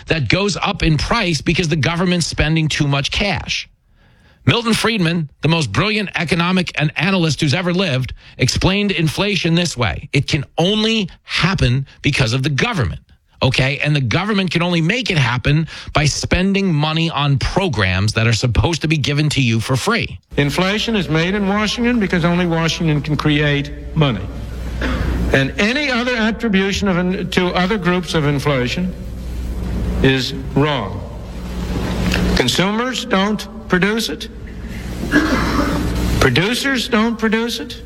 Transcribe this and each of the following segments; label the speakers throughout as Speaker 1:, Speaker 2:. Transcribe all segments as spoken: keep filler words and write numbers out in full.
Speaker 1: that goes up in price because the government's spending too much cash. Milton Friedman, the most brilliant economic and analyst who's ever lived, explained inflation this way. It can only happen because of the government. Okay, and the government can only make it happen by spending money on programs that are supposed to be given to you for free.
Speaker 2: Inflation is made in Washington because only Washington can create money. And any other attribution of in, to other groups of inflation is wrong. Consumers don't produce it. Producers don't produce it.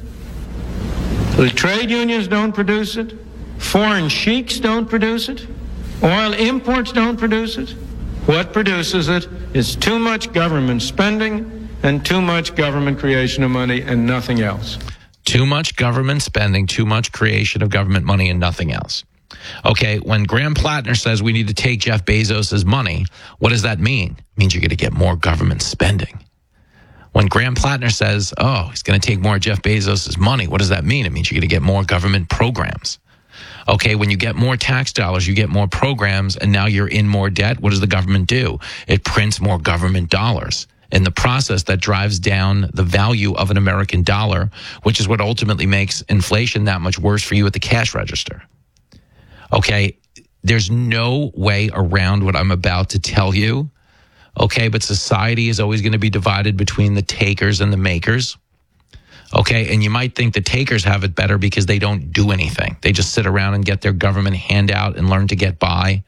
Speaker 2: The trade unions don't produce it. Foreign sheiks don't produce it. Oil imports don't produce it. What produces it is too much government spending and too much government creation of money and nothing else.
Speaker 1: Too much government spending, too much creation of government money and nothing else. Okay, when Graham Plattner says we need to take Jeff Bezos' money, what does that mean? It means you're going to get more government spending. When Graham Plattner says, oh, he's going to take more of Jeff Bezos' money, what does that mean? It means you're going to get more government programs. Okay, when you get more tax dollars, you get more programs, and now you're in more debt. What does the government do? It prints more government dollars. In the process, that drives down the value of an American dollar, which is what ultimately makes inflation that much worse for you at the cash register. Okay, there's no way around what I'm about to tell you. Okay, but society is always going to be divided between the takers and the makers. Okay, and you might think the takers have it better because they don't do anything. They just sit around and get their government handout and learn to get by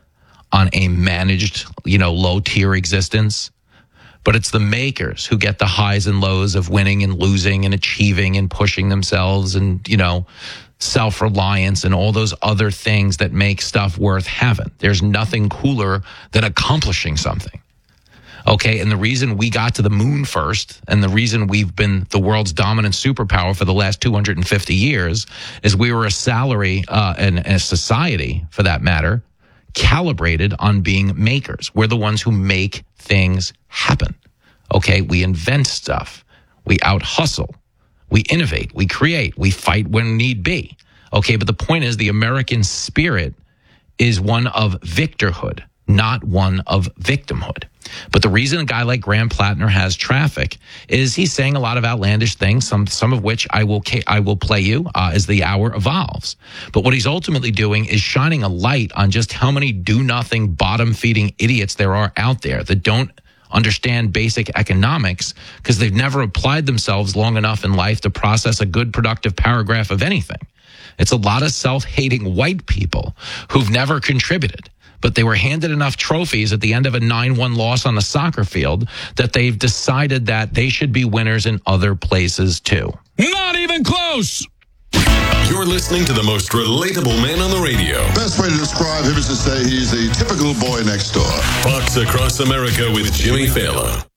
Speaker 1: on a managed, you know, low-tier existence. But it's the makers who get the highs and lows of winning and losing and achieving and pushing themselves and, you know, self-reliance and all those other things that make stuff worth having. There's nothing cooler than accomplishing something. Okay, and the reason we got to the moon first and the reason we've been the world's dominant superpower for the last two hundred fifty years is we were a salary uh, and, and a society, for that matter, calibrated on being makers. We're the ones who make things happen. Okay, we invent stuff. We out-hustle. We innovate. We create. We fight when need be. Okay, but the point is the American spirit is one of victorhood, not one of victimhood. But the reason a guy like Graham Plattner has traffic is he's saying a lot of outlandish things, some some of which I will I will play you uh, as the hour evolves. But what he's ultimately doing is shining a light on just how many do-nothing, bottom-feeding idiots there are out there that don't understand basic economics because they've never applied themselves long enough in life to process a good, productive paragraph of anything. It's a lot of self-hating white people who've never contributed. But they were handed enough trophies at the end of a nine one loss on the soccer field that they've decided that they should be winners in other places too.
Speaker 3: Not even close!
Speaker 4: You're listening to the most relatable man on the radio.
Speaker 5: Best way to describe him is to say he's a typical boy next door.
Speaker 4: Fox Across America with Jimmy Fallon.